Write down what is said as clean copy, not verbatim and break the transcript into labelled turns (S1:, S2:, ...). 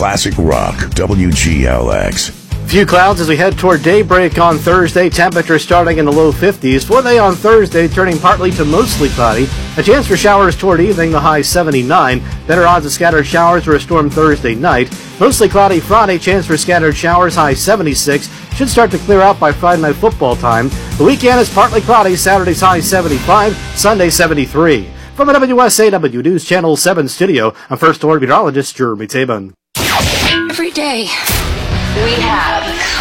S1: Classic Rock, WGLX.
S2: Few clouds as we head toward daybreak on Thursday. Temperatures starting in the low 50s. For the day on Thursday, turning partly to mostly cloudy. A chance for showers toward evening, the high 79. Better odds of scattered showers or a storm Thursday night. Mostly cloudy Friday, chance for scattered showers, high 76. Should start to clear out by Friday night football time. The weekend is partly cloudy. Saturday's high 75. Sunday 73. From the WSAW News Channel 7 studio, I'm First Alert Meteorologist Jeremy Tabin.
S3: Every day we have